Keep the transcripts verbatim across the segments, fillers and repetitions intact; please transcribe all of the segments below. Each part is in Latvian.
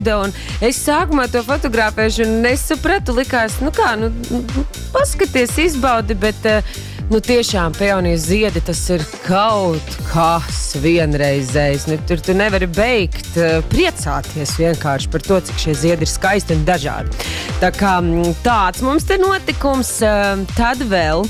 Un es sākumā to fotografēšu un nesapratu, likās, nu kā, nu, paskaties, izbaudi, bet, nu, tiešām peonijas ziedi, tas ir kaut kas vienreizējs. Nu, tur tu nevari beigt priecāties vienkārši par to, cik šie ziedi ir skaisti un dažādi. Tā kā tāds mums te notikums, tad vēl.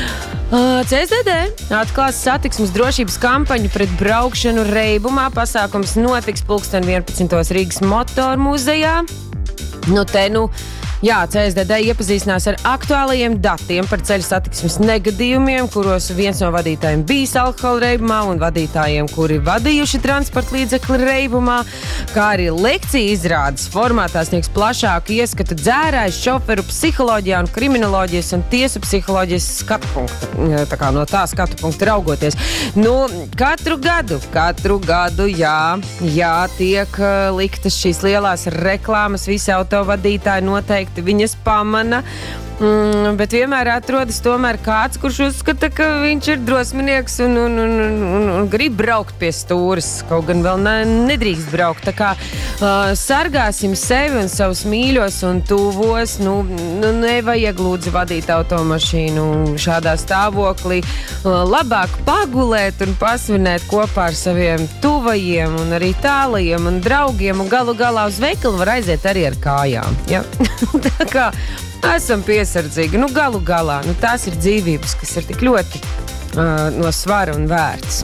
C S D D atklās satiksmes drošības kampaņu pret braukšanu reibumā. Pasākums notiks pulksten vienpadsmitos Rīgas motoru muzejā. Nu te, nu, jā, C S D D iepazīstinās ar aktuālajiem datiem par ceļu satiksmes negadījumiem, kuros viens no vadītājiem bijis alkohola reibumā un vadītājiem, kuri vadījuši transporta līdzekli reibumā, kā arī lekcija izrādes formātā sniegs plašāku ieskatu dzērājas šoferu psiholoģijā un kriminoloģijas un tiesu psiholoģijas skatu punktu. Tā kā no tā skatu punkta raugoties. Nu, katru gadu, katru gadu, jā, jā, tiek liktas šīs lielās reklāmas, visi autovadītāji noteikti viņas pamana, mm, bet vienmēr atrodas tomēr kāds, kurš uzskata, ka viņš ir drosminieks un, un, un, un, un grib braukt pie stūres, kaut gan vēl ne, nedrīkst braukt. Tā kā uh, sargāsim sevi un savus mīļos un tuvos, nu, nu nevajag lūdzu vadīt automašīnu šādā stāvoklī, uh, labāk pagulēt un pasvinēt kopā ar saviem tuvajiem un arī tālajiem un draugiem, un galu galā uz veikalu var aiziet arī ar kājām, ja? Tā kā esam piesardzīgi, nu galu galā, nu tās ir dzīvības, kas ir tik ļoti uh, no svara un vērts.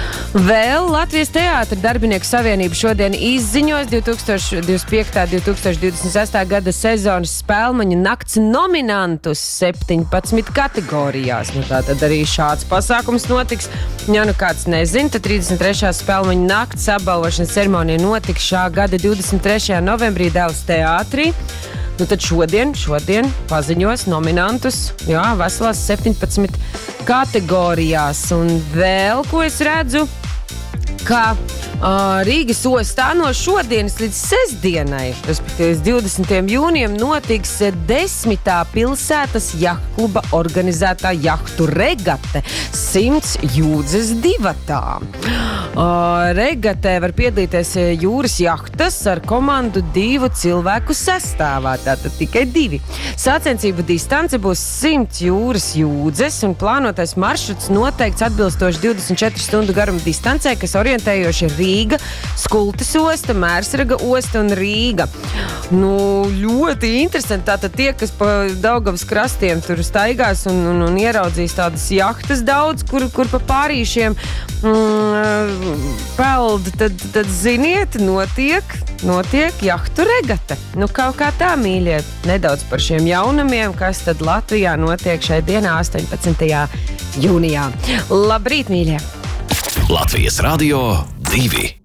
Vēl Latvijas teātra darbinieku savienība šodien izziņos divi tūkstoši divdesmit piekta - divi tūkstoši divdesmit sestā gada sezonas Spēlmaņa nakts nominantus septiņpadsmit kategorijās. Nu, tā tad arī šāds pasākums notiks. Ja nu kāds nezin, tad trīsdesmit trešā Spēlmaņa nakts apbalvošanas ceremonija notiks šā gada divdesmit trešajā novembrī Devas teātrī. Nu tad šodien, šodien paziņos nominantus, jā, veselās septiņpadsmit kategorijās. Un vēl, ko es redzu, ka uh, Rīgas ostā no šodienas līdz sestdienai, respektīvi divdesmitajam jūnijam, notiks desmitā pilsētas jahtkluba organizētā jahtu regate simts jūdzes divatā. Uh, regatē var piedalīties jūras jahtas ar komandu divu cilvēku sastāvā, tātad tikai divi. Sacensību distance būs simts jūras jūdzes un plānotais maršruts noteikts atbilstoši divdesmit četru stundu garuma distancē, kas orientējoši Rīga, Skultes osta, Mērsraga osta un Rīga. Nu, ļoti interesanti. Tātad tie, kas pa Daugavas krastiem tur staigās un, un, un ieraudzīs tādas jahtas daudz, kur, kur pa pārīšiem mm, peld, tad, tad ziniet, notiek, notiek jahtu regate. Nu, kaut kā tā, mīļie, nedaudz par šiem jaunumiem, kas tad Latvijā notiek šai dienā astoņpadsmitajā jūnijā. Labrīt, mīļie! Latvijas Radio divi.